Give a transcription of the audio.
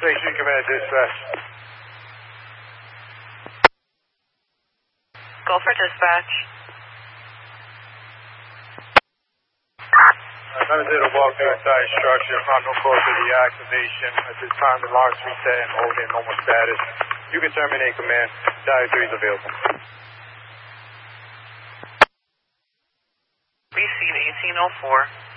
Station Command Dispatch. Go for dispatch. 90 walk to entire structure, found no cause of the activation. At this time, the alarm's reset and holding normal status. You can terminate command. Dial 3 is available. We've seen 1804.